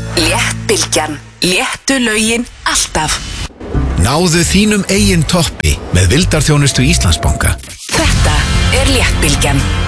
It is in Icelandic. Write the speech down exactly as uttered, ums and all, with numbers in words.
Léttbylgjan. Léttu lögin alltaf. Náðu þínum eigin toppi með vildarþjónustu Íslandsbanka. Þetta er Léttbylgjan.